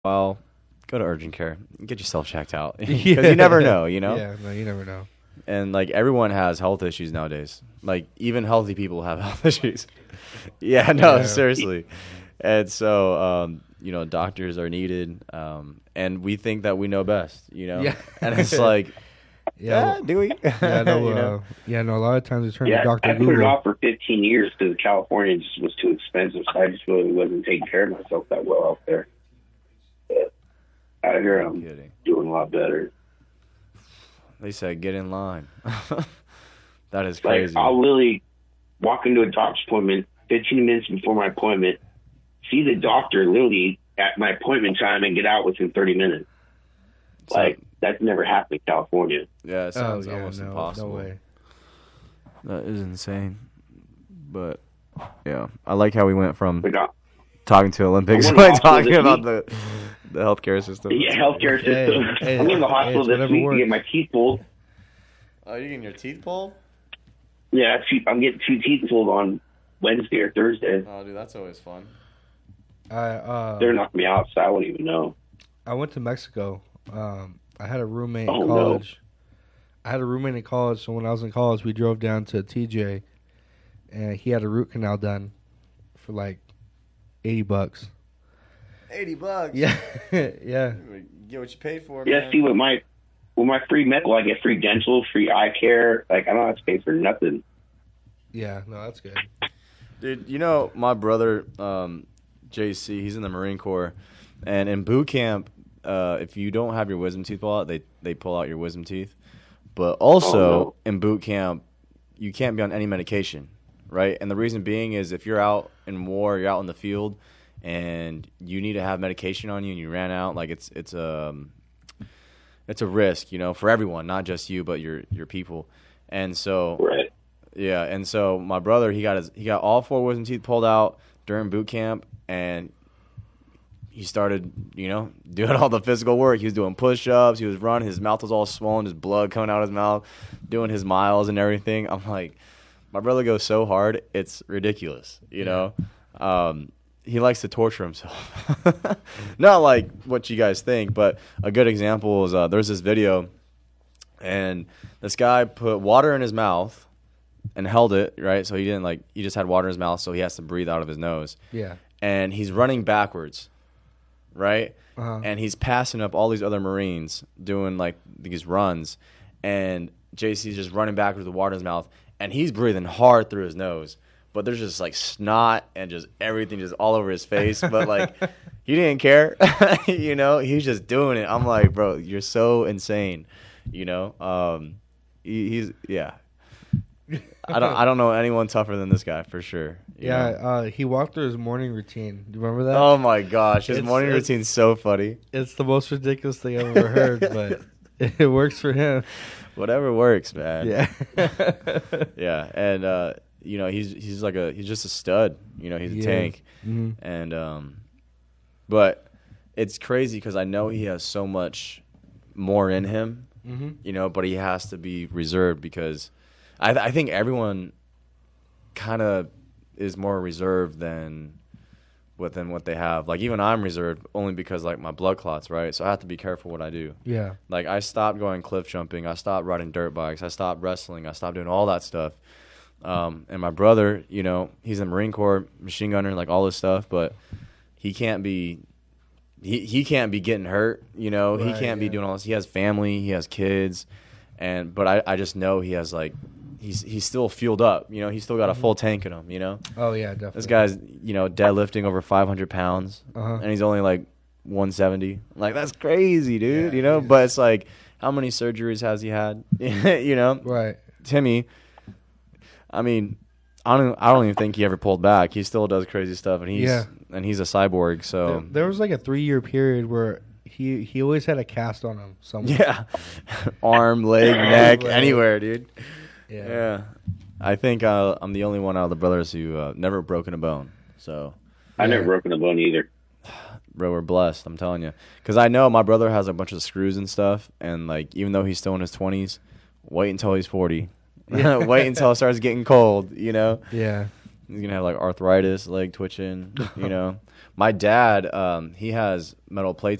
Well, go to urgent care. Get yourself checked out because Yeah. you never know, you know. Yeah, no, you never know. And like everyone has health issues nowadays. Like even healthy people have health issues. Yeah, no, Yeah. seriously. And so, doctors are needed, and we think that we know best, you know. Yeah. And it's like, Yeah, do we? yeah, no, You know? a lot of times we turn Yeah, to Doctor I put it Google. off for 15 years because California just was too expensive. So I just really wasn't taking care of myself that well out there. But out here, No I'm kidding. doing a lot better. They said get in line. That is Like, crazy. I'll literally walk into a doctor's appointment 15 minutes before my appointment, see the doctor literally at my appointment time, and get out within 30 minutes. So- Like, that's never happened in California. Yeah, it sounds yeah, almost no, impossible. No way. That is insane. But yeah, I like how we went from Like, talking to Olympics I to went to the talking hospital about the healthcare system. yeah, healthcare system. Hey, I'm in the hospital it's this whatever week to works. get my teeth pulled. Oh, you getting your teeth pulled? Yeah, I'm getting 2 teeth pulled on Wednesday or Thursday. Oh, dude, that's always fun. They're knocking me out, so I wouldn't even know. I went to Mexico. I had a roommate Oh, in no. college. I had a roommate in college, so when I was in college, we drove down to TJ, and he had a root canal done for like $80. $80. Yeah, yeah, Get what you paid for, Yeah, man. see, with my free medical, I get free dental, free eye care. Like, I don't have to pay for nothing. yeah. No, that's good. Dude, you know, my brother, JC, he's in the Marine Corps, and in boot camp, if you don't have your wisdom teeth pulled out, they pull out your wisdom teeth. But also, Oh, no. in boot camp, you can't be on any medication, right? And the reason being is if you're out in war, you're out in the field, and you need to have medication on you, and you ran out, like it's a risk, you know, for everyone, not just you, but your people. And so, Right. yeah, and so my brother, he got all 4 wisdom teeth pulled out during boot camp, and he started, you know, doing all the physical work. He was doing push-ups, he was running, his mouth was all swollen, his blood coming out of his mouth, doing his miles and everything. I'm like, my brother goes so hard, it's ridiculous, you know. He likes to torture himself. Not like what you guys think, but a good example is there's this video, and this guy put water in his mouth and held it, right? So he just had water in his mouth, so he has to breathe out of his nose. Yeah. And he's running backwards, right? Uh-huh. And he's passing up all these other Marines doing like these runs, and JC's just running backwards with water in his mouth, and he's breathing hard through his nose. But there's just like snot and just everything just all over his face. But like he didn't care, you know. He's just doing it. I'm like, bro, you're so insane, you know. He's yeah. I don't know anyone tougher than this guy for sure. you know? Yeah, he walked through his morning routine. Do you remember that? Oh my gosh, his It's- morning it's- routine's so funny. It's the most ridiculous thing I've ever heard, but it works for him. Whatever works, man. Yeah. Yeah, and you know, he's just a stud. You know, he's a tank. Mm-hmm. And but it's crazy because I know he has so much more in him, Mm-hmm. you know, but he has to be reserved because I think everyone kind of is more reserved than what they have. Like even I'm reserved only because like my blood clots, right? So I have to be careful what I do. Yeah. Like I stopped going cliff jumping, I stopped riding dirt bikes, I stopped wrestling, I stopped doing all that stuff. And my brother, you know, he's in the Marine Corps, machine gunner, like all this stuff, but he can't be getting hurt, you know. He Right, can't be yeah. doing all this. He has family, he has kids, but I just know he has like he's still fueled up, you know. He's still got a full tank in him, you know. Oh yeah, definitely. This guy's, you know, deadlifting over 500 pounds, Uh-huh. and he's only like 170. Like that's crazy, dude. Yeah, you know, yeah. but it's like, how many surgeries has he had? You know, Right. Timmy. I mean, I don't even think he ever pulled back. He still does crazy stuff, and he's a cyborg. So There was like a 3-year period where he always had a cast on him somewhere. yeah, arm, leg, neck, Leg. anywhere, dude. Yeah. Yeah, I think I'm the only one out of the brothers who never broken a bone. So. I've never broken a bone either. Bro, we're blessed, I'm telling you. Because I know my brother has a bunch of screws and stuff, and, like, even though he's still in his 20s, wait until he's 40. Wait until it starts getting cold, you know? Yeah. He's going to have, like, arthritis, leg twitching, you know? My dad, he has metal plates